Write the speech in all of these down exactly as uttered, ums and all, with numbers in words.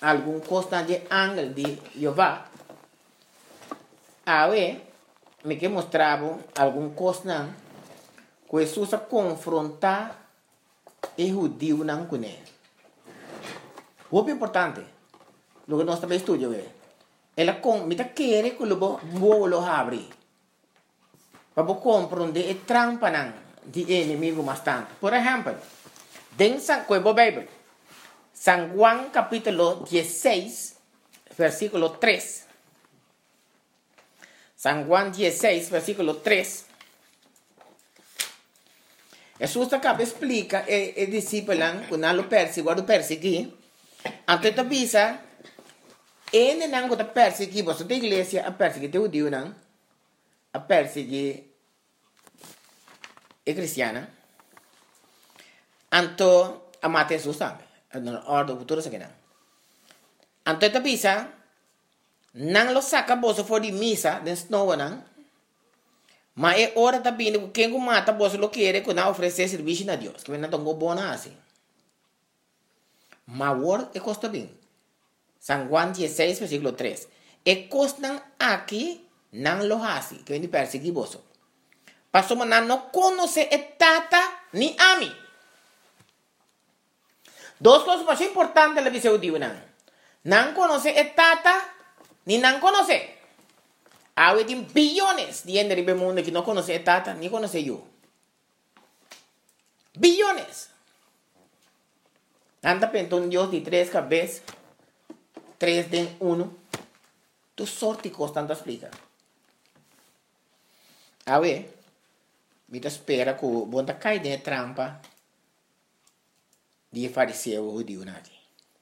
algum coisa de ángel de Jeová. Aí, me que mostrava algum coisa que Jesus a confrontar o judeu não com ele. O que é importante, o que nós também estudamos é, ela com, me quer que o vou lo abrir, para compreender a trampa não de inimigo bastante. Por exemplo, dentro da Bíblia, San Juan capítulo dezesseis, versículo três. San Juan dezesseis, versículo três. Jesus acaba explica e discípulo quando lo persegue, quando persegui, antes de visa, ele não quando persegui, você da igreja a perseguir o Deus não, a perseguir a cristiana, anto a matar Jesus também, a ordem futuro se não. Antes de visa, não lo saca bolsa for de missa, dentro não não. Mas é hora também que quem mata você lo quer que não oferecer serviço a Deus, que não tão bom assim. Mas agora é custa bem. San Juan dezesseis, versículo três. E costam aqui não lo hace, que vem de perseguir você. Passou mas não conhece a tata nem a mim. Duas coisas mais importantes da visão de não. Não conhece a tata nem não conhece. Há bilhões de gente no mundo que não conhece a tata nem conhece eu. Bilhões. Anda pensando em Deus de três cabeças, três de um. Tu sorte constante explica. A ver, me espera que o bom cai de trampa de fariseu ou de unati.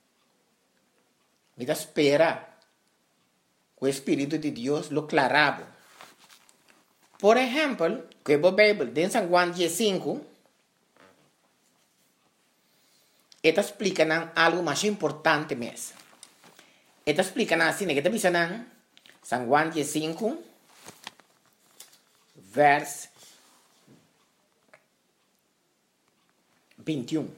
Me espera que o Espírito de Deus lo clarava. Por exemplo, que a Bíblia, em San Juan cinco, esta explica algo mais importante mesmo. Esta explica assim, que está dizendo San Juan cinco, vers vinte e um.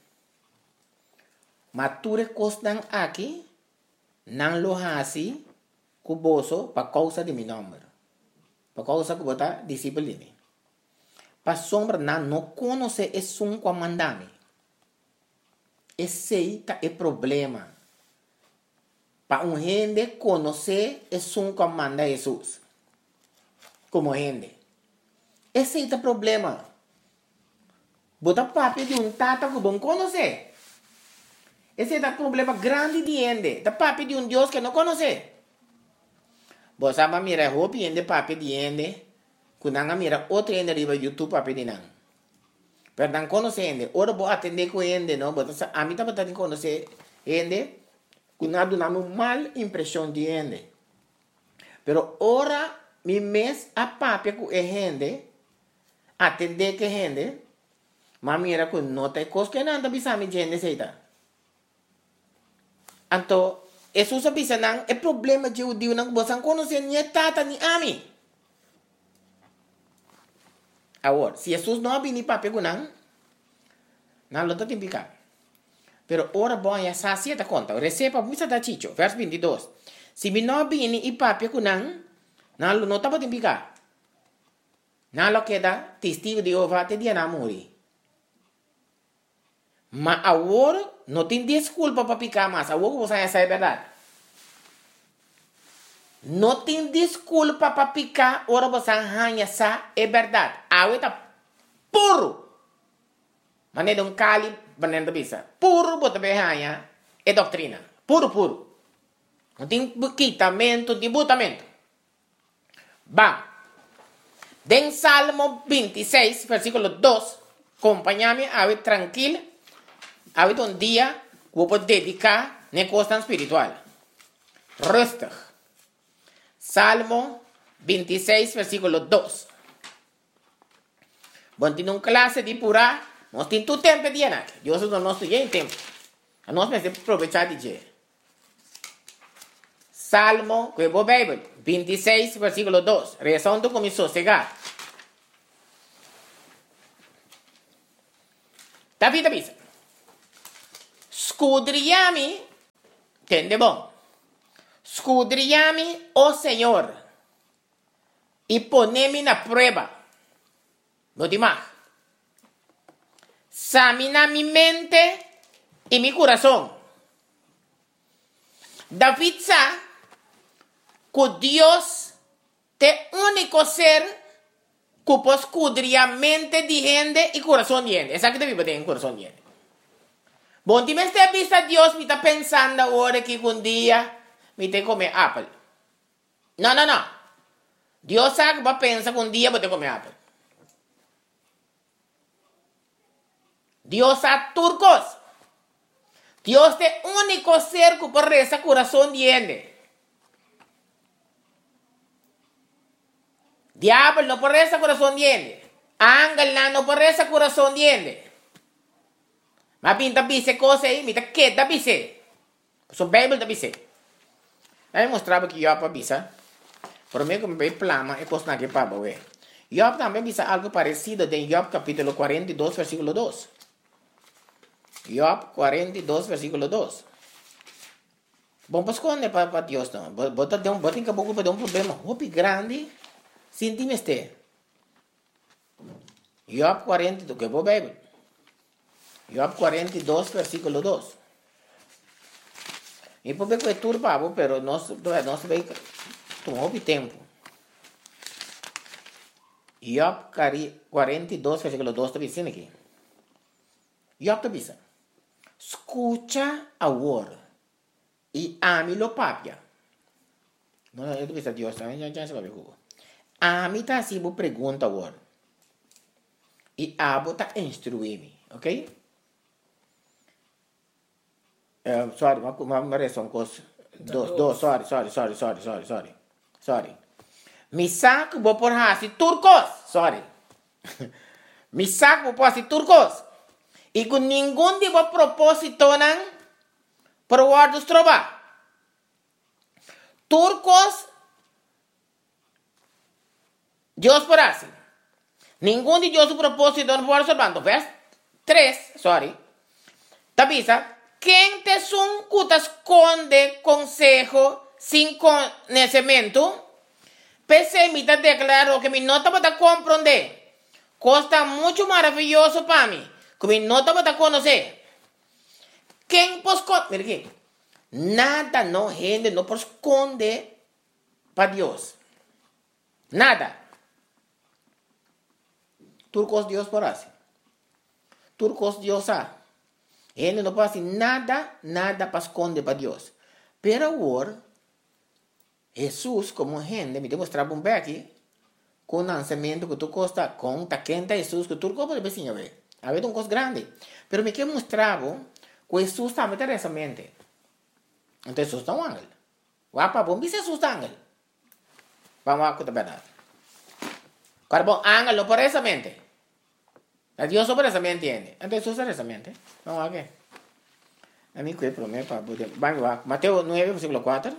Mature costan aqui, não lo hace cuboso para causa de meu nome. Para causa que você discípulo de mim. Para sombra não, não conhece esse um comandante. Esse é o problema. Para um gente conhecer esse um comandante Jesus. Como gente. Esse é o problema. Bota papi de um tata que bom conhecer. Esse é o problema grande de gente. Da papi de um Deus que não conhece. Você sabe mira roupa de papi de gente. Quando não mira outro gente riba YouTube papi de não. Pero não conhece gente. Ora vou atender com gente, não. A mim também tem que conhecer gente. Quando não dá uma mal impressão de gente. Pero ora mi mes a papi com gente. Atender com gente. Mas mira quando não tem coisa que não está pensando de gente seita. Então, Jesus avisa nang é problema de o Deus nang você não conhece nem tata nem a mim. Agora, se Jesus não abrir para pegar não lo tem picar. Pero ora bom é sacia da conta. Receba misa da chicho, verso vinte e dois. Se me não abrir e para pegar não lo não tá podendo picar. Não lo queda testigo de Jeová te dia na morrer. Mas agora não tem desculpa para picar mais. Agora você já sabe a verdade. Não tem desculpa para picar. Agora você já sabe a verdade. Agora está puro. Mas não é um cali para não bisa. Puro para também já é doutrina. Puro, puro. Não tem quitamento, tem botamento. Bam. Den Salmo vinte e seis, versículo dois. Acompanha-me, ave tranquilo. Habido um dia que vou dedicar na costa espiritual. Rustig. Salmo vinte e seis, versículo dois. Bom, tem uma classe de pura, nós temos todo tempo de anar. Deus não nos tem tempo. Nós precisamos aproveitar de dia. Salmo, que é a Bíblia, vinte e seis, versículo dois. Rezando começou a chegar. David avisa. Escudriame Entende bom? Escudriame, oh Senhor, e poneme na prueba. No te más. Examina mi mente y mi corazón. David sabe que Dios es el único ser que puede escudriar mente de gente y corazón de gente. Exacto, David tiene corazón de gente. Bom, si me está visto a Dios, me está pensando ahora que un día me tengo que comer apple. No, no, no. Dios sabe que va a pensar que un día voy a comer apple. Dios sabe turcos. Dios es el único ser que puede rezar corazón de gente. Diablo no puede rezar corazón de gente. Ángel no puede rezar corazón de gente. Mas pinta bise cosa aí, me tá quieta bise. So Bible da bise. Aí mostrava que eu para bisa. Por mim como bem plama é coisa que para boé. Job também bisa algo parecido em Job capítulo cuarenta y dos versículo dos. Job cuarenta y dos versículo dos. Bom, pues quando é para Deus não. Bota de um, bota em caboclo para um problema muito grande. Sintime este. Job cuarenta y dos, que é boa Bible. Job cuarenta y dos, versículo dos. E por que é turbado, pero não se vai tomar o tempo. Job cuarenta y dos, versículo dos, está dizendo aqui. Job está dizendo: escucha agora e ame-lo, papia. Não, eu estou dizendo, Deus, já já se vai ver. Ame está assim, vou perguntar agora. E abo está instruir-me, ok? Uh, sorry, uma, uma, uma reação coisa. Dos, dos, sorry, sorry, sorry, sorry, sorry, sorry. Sorry. Mi saco vou por hasi turcos. Sorry. Mi saco vou por hasi turcos. E com nenhum de vos propósito não por guardos trova. Turcos Deus por hasi. Nenhum de Deus propósito não por salvando. Verso três, sorry. Tabisa. Quem te son que te esconde consejo sin conocimiento? Pese me te declaro que mi nota va a comprender. Costa mucho maravilloso para mí. Que mi nota va a conocer. Quem pues mira aquí. Nada no gente no por esconde para Dios. Nada. Turcos Dios por así. Turcos Dios sabe. Ele não pode nada, nada para esconder para Deus. Pero agora, Jesus, como gente, me demonstrava um bem aqui, com o lançamento que tu costa, com a quenta Jesus, que tu pode ver, a ver. A ver, um coisa grande. Pero me que mostrava que Jesus também tem essa mente. Então, Jesus é um ángel. Wapa, bom, Jesus é um ángel. Vamos lá, com a verdade. Agora, bom, ángel não por essa mente. A Dios sobre esa mente entiende. Entonces usa esa mente. Vamos a ver. A mí que promete para poder. Vamos a Mateo nueve, versículo cuatro.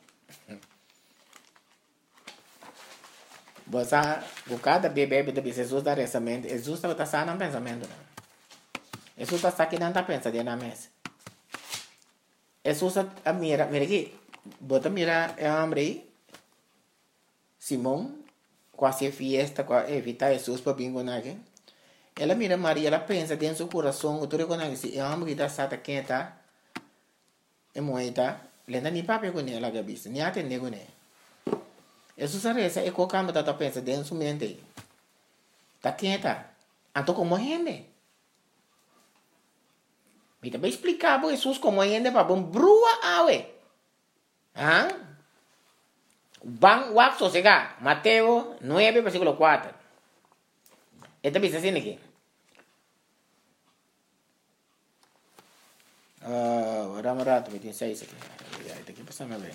Você buscar da bebê de Jesus dar essa mente. Jesus está passando no pensamento. Jesus está aqui não está pensando na mesa. Jesus a mira, mira aqui. Bota mira é homem aí. Simão, quase fiesta, quase evitar Jesus para bingo aqui. Ela mira Maria, ela pensa dentro do seu coração, que tu reconhece, é um homem que está sata quenta, é moeda, lenda nem papel com ela, gabis, nem atende com ela. Isso se reza, é qualquer coisa que pensa dentro do seu mente. Está quenta, então como gente? Me também explicar para Jesus como gente, para bom brua awe. Ah? Bang wak sossegado, Mateo nueve, versículo cuatro. Esta bisa sini aqui. Ah, uh, rama rato, me tem seis aqui. Esta aqui passa a ver.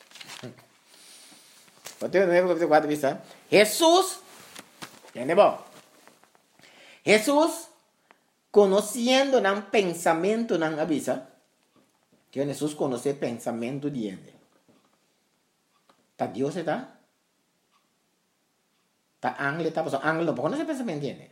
Mateo nueve, capítulo cuatro, bisa. Jesus, entende bom? Jesus, conhecendo não pensamento não avisa. Que Jesus conhece pensamento de gente. Tá Deus está? Tá ángel está, pues ángel no conoce pensamiento tiene.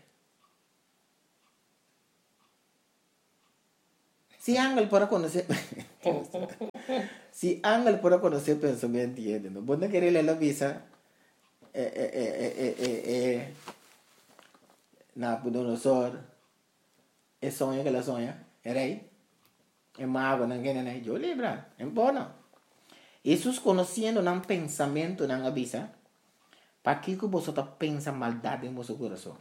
Si ángel para conocer, Si ángel puede conocer pensamiento, ¿no? Vos no querés leer la visa, eh, eh, eh, eh, eh, eh, Nabucodonosor, es sonho que la sonha, era ahí. É mago, não quer, né? Eu libra, é bom. Jesus conhecendo um pensamento, não avisa, para que você está pensando maldade em seu coração.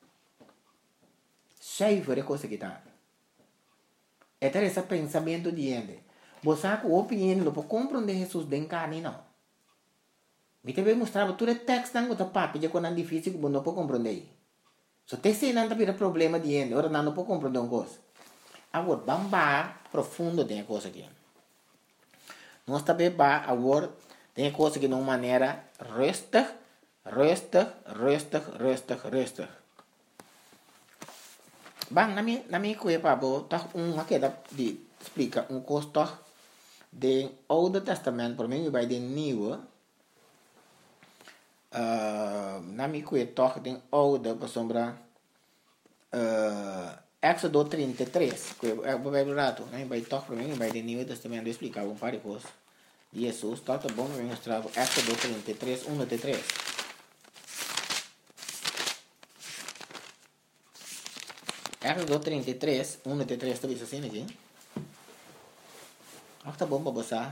Cheio de coisa que está. É ter esse pensamento de gente. Você com opinião, não pode compreender Jesus de carne, não. Me também mostrava todo o texto não está papo, já quando é difícil que você não pode compreender. Só tem se não tem problema de gente, ora não pode compreender uma coisa. Agora, vamos bar profundo tem coisa aqui. Nós também bar agora tem coisa que de uma maneira resta, resta, resta, resta, resta. Bang, na minha na minha coisa para bo, tá um aqui da de explica um custo do Oude Testamento para mim vai de Nieuwe. Uh, na minha coisa toch de Oude para sombra uh, Éxodo trinta e três, que é o rato, né? Vai tocar para mim, vai de Novo Testamento explicar um par de coisas de Jesus, tá bom, vai mostrar Éxodo trinta e três, um até três. Éxodo trinta e três, um até três, tá vendo assim aqui? Ah, tá bom para você.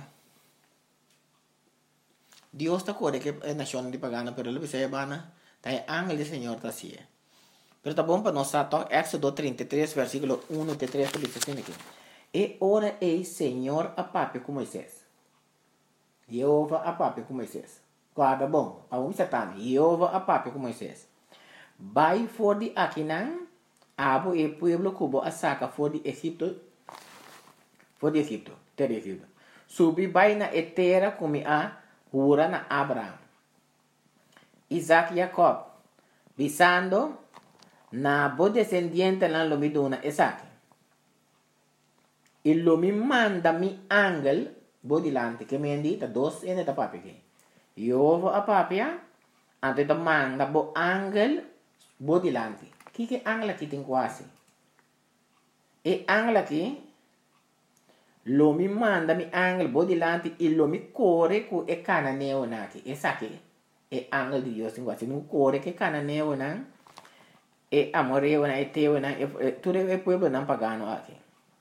Deus está corre que é nação de pagana, pero ele vai bana, tá é ángel do Senhor tá assim. Pero tá bom para nós, tá? Éxodo trinta e três, versículo um até três, tá vendo assim aqui? E ora ei Senhor a papo com Moisés. Jeová a papo com Moisés. Guarda bom, a um satã, Jeová a papo com Moisés. Vai for de Aquinan, abo e pueblo cubo a saca for de Egipto, for de Egipto, terra Egipto. Subi vai na etera como a hura na Abraham. Isaac e Jacob, visando na bo descendiente na lo mi dona Isaac. E lo mi manda mi angel bo dilante che mi indita dos ene da papi che. Io a papia ante da manda bo angel bo dilante. Chi che angela chi tin quasi. E angela chi lo mi manda mi angel bo dilante e lo mi core cu e cananeo nati. E sa che e angel di Dio tin quasi non core che cananeo na e amoreo na e teo na e tu deve pueblo nan pagano aqui.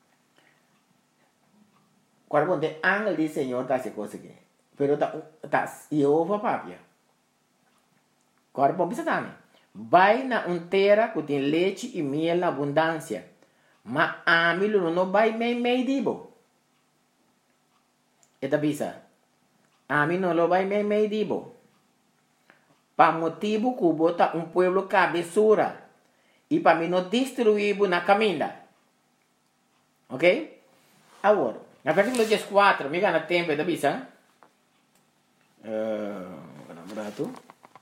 Quando de angel di Senhor tá se coisa aqui. Pero tá tá Jeová papia. Agora bom bisa também. Vai na um terra que tem leite e miel na abundância. Mas a mim não vai mei mei dibo. Eta bisa. A mim não vai mei mei dibo. Pa motivo que bota um pueblo cabeçura. E para mim não destruir na caminha. Ok? Agora, na versículo quatro, me gana tempo, da bisa? Uh, rato.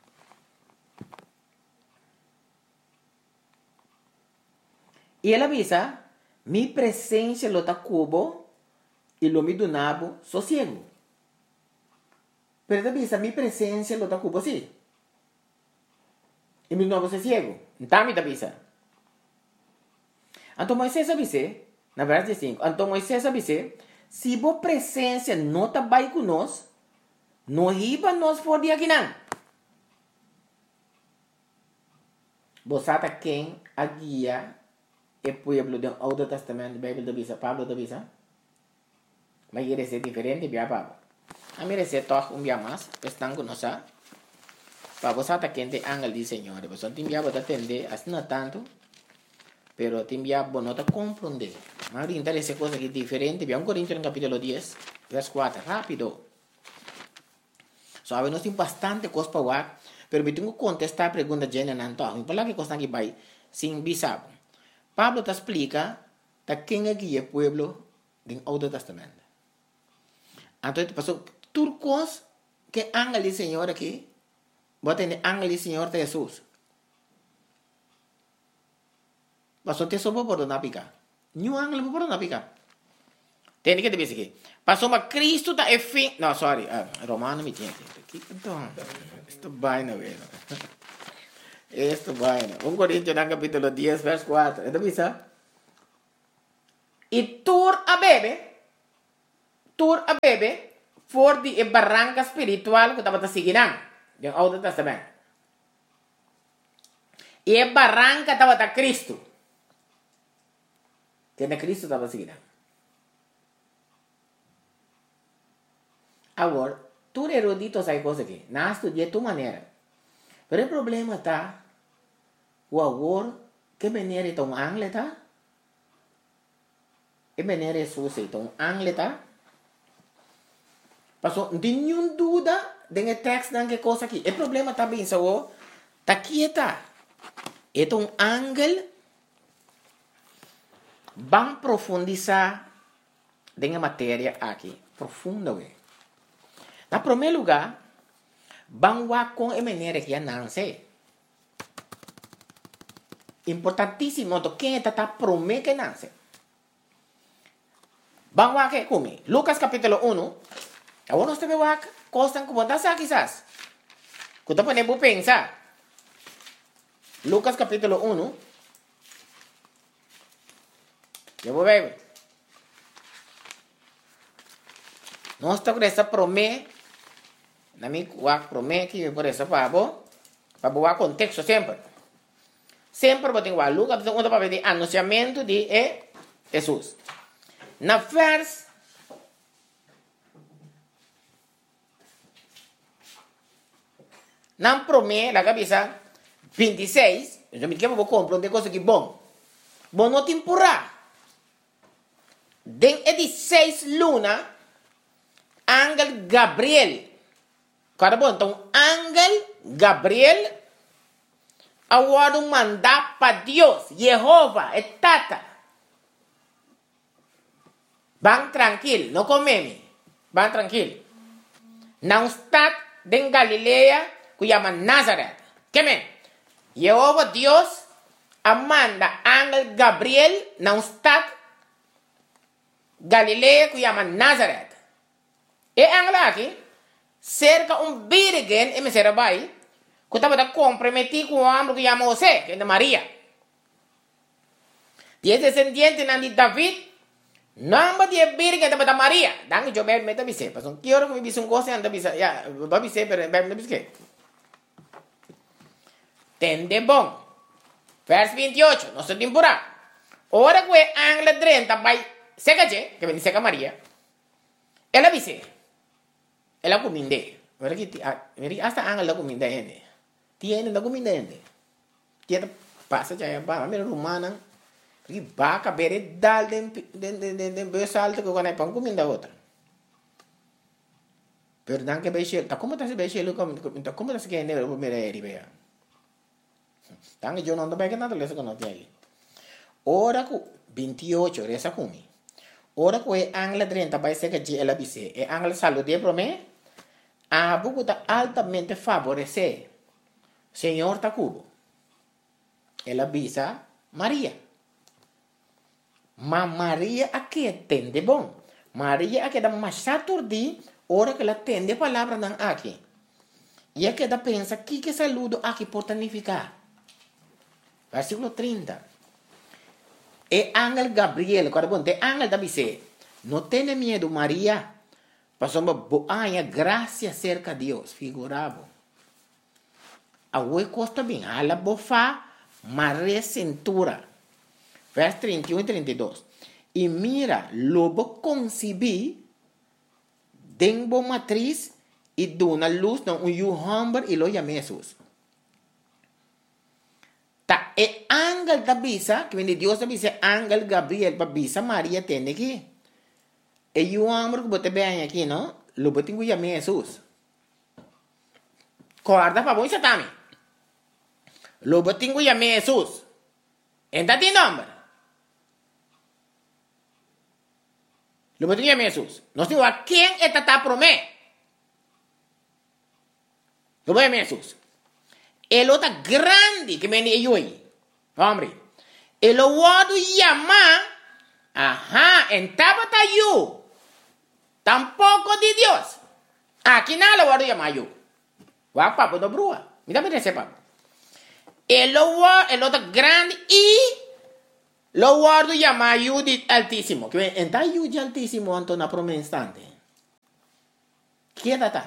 E ela avisa, mi presença lo ta cubo e lo mi donabo sossego. Pero ela avisa, mi presença lo ta cubo sim. E mi donabo sossego. Então me avisa. Então Moisés avisa, na verdade cinco, então Moisés avisa, se a presença não está bem conosco, não riba nós for de aqui não. Você está quem a guia e pueblo do Outro Testamento, Bíblia da Bisa, Pablo da Bisa? Mas ele ser diferente, bia Pablo. A mim ser toch um bia mais, estão conosco. Para você está quem tem angel de Senhor, você tem bia para atender, assim não tanto, pero tem bia para não compreender. Mas orientar essa coisa que é diferente, bia um Coríntios no capítulo dez, verso quatro, rápido. Sabe, nós temos bastante coisa para falar, pero eu tenho que contestar a pergunta de Jenna Nanto. Me fala que coisa aqui vai, sem bisabo. Pablo te explica de quem é que é o pueblo do Outro Testamento. Então, passou turcos que ángel do Senhor aqui, bota em ángel do Senhor de Jesus. Passou te sopa por não picar. Nenhum ángel por não picar. Tem que te dizer aqui. Passou uma Cristo da fim. Não, sorry. Ah, Romano me tinha aqui. Então, isto vai na vez. Isto vai na. um Coríntios no capítulo dez, verso quatro. É da bisa? E tur a bebe. tur a bebe voor die barranca espiritual que estaba siguiendo en el Nuevo Testamento. Y el barranca estaba a Cristo. Que de Cristo estaba siguiendo. Ahora, tú erudito sabes cosas aquí. Nada estudié de tu manera. Pero el problema está, o ahora, que venir de un ángel está? Que venir de Jesús de un ángel está? Pasó, ninguna duda de el texto de qué cosa aquí. El problema está bien, ¿sabes? Está aquí está. Es un ángel. Van a profundizar en la materia aquí. Profundo, güey. En primer lugar, van a con el manera que ya nace. Importantísimo, ¿quién está prometiendo que nace? Van a que come. Lucas capítulo uno. Ahora usted ve que costan como está quizás. Que usted pone a pensar. Lucas capítulo uno. Ya voy a ver. No está con esa promesa. Na mi wak promete por eso para vos. Para vos contexto siempre. Siempre vos tengo a Lucas uno para ver el anunciamiento de eh, Jesús. Na vers na promete la cabeza veintiséis. Yo me quiero vos comprar de cosas que bon. Vos no te empurrar. Den dieciséis luna, ángel Gabriel. Cada bom, então, ángel Gabriel, agora um mandar para Deus, Jehová, é tata. Van tranquilo, não comeme. Van tranquilo. Não está em Galileia, que chama Nazaré. Que men? Jehová Deus, amanda ángel Gabriel, não está Galileia, que chama Nazaré. E ángel aqui, cerca um virgem em Meserabai, que estava comprometido com o homem que chama José, que é de Maria. E esse descendente de David, nome de virgem estava de Maria. Danke, eu bebo meta bise. Mas não quero que me bise um gosto anda bise. Ya, vai bise, pero bebo bise. Tende bom. Verso veintiocho, não se temporada. Ora que o ángel treinta vai seca je, que vem seca Maria. Ela bise. Ela cominde. Meri hasta ángel la cominde ende. Tiene la cominde ende. Tiene passa já ba, mera romana. Porque vaca bere dal den den den den den besalto que quando pão cominde outra. Pero dan que beche, tá como tá se beche lo como tá como tá se que ende o mera eri bea. Dan que eu não tô bem que nada lesa que não tem aí. Ora ku veintiocho resa kumi. Ora ku e ángel treinta vai ser que ela bise. E ángel saludé pro me. A buku está altamente favorecer. Señor Tacubo. Ela avisa Maria. Mas Maria aqui entende bom. Maria aqui dá mais saturdi, hora que ela entende a palavra não aqui. E aqui dá pensa que que saludo aqui pode significar. Versículo trinta. E ángel Gabriel, quando bom, te ángel da bise. Não tenha medo, Maria. Passamos boa graça cerca de Deus, figurado. A oi costa bem, a la bofa, mare cintura. Verso trinta e um e trinta e dois. E mira, lobo concebi, denbo matriz, e dona luz, não, um yuhamber, e lo chama Jesus. Ta, e ángel da bisa, que vem de Deus da bisa, ángel Gabriel, para bisa, Maria tem aqui. E o homem que você vê aqui, não? Lo botin que chama Jesus. Corda para você também. Lo botin que chama Jesus. Entra de nome. Lo botin que chama Jesus. Nós temos a quem é tata promé. Lo botin Jesus. Ele está grande que vem de hoje. Homem. Ele o chama. Ajá, en tabata you. Tampoco de Dios. Aquí nada lo voy a llamar yo. Va papo do brua. Mira, mira ese papo. El lo el otro grande y lo voy a llamar yo de altísimo. Que en ta you de altísimo ante una promesa instante. Quédate.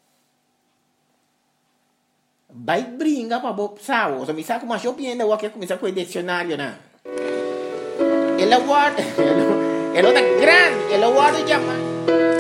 Vai brincar para o sábado. Se me sabe como eu penso, eu quero começar com o dicionário, né? Ele guarda, ele é grande, ele guarda de